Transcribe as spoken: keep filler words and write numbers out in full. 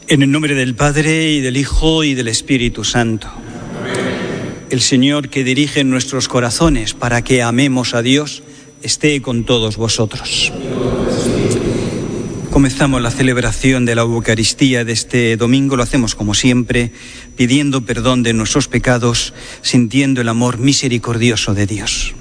En el nombre del Padre, y del Hijo, y del Espíritu Santo. El Señor, que dirige nuestros corazones para que amemos a Dios, esté con todos vosotros. Comenzamos la celebración de la Eucaristía de este domingo. Lo hacemos como siempre, pidiendo perdón de nuestros pecados, sintiendo el amor misericordioso de Dios.